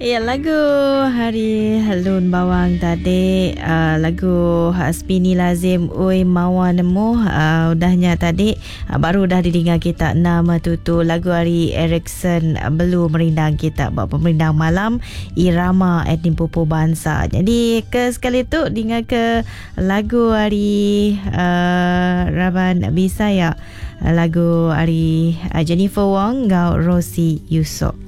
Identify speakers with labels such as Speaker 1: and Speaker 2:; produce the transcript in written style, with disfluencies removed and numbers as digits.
Speaker 1: Ya, lagu Hari Lun Bawang tadi, lagu Spini Lazim Ui Mawa Nemu, udahnya tadi, baru dah didengar kita Nama Tutu, lagu Hari Erikson Belum Merindang kita buat pemerindang malam irama etnik pupu bangsa. Jadi ke sekali tu dengar ke lagu Hari Raban Bisaya, lagu Hari Jennifer Wong ngau Rosie Yusof.